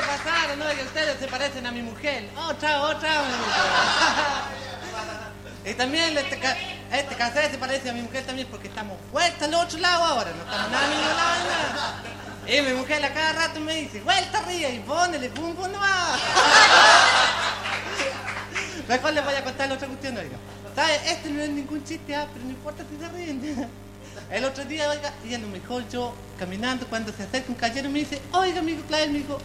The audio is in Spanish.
pasaron, no, que ustedes se parecen a mi mujer. Otra. Y también este casete se parece a mi mujer también porque estamos vuelta al otro lado ahora, no estamos nada al mismo lado ni nada. Y mi mujer a cada rato me dice, vuelta arriba y ponele pum pum nomás. Mejor les voy a contar la otra cuestión, oiga. ¿Sabes? Este no es ningún chiste, pero no importa si se ríen. El otro día, oiga, yendo mejor yo caminando, cuando se acerca un caballero me dice, oiga, amigo Clavel, me dijo,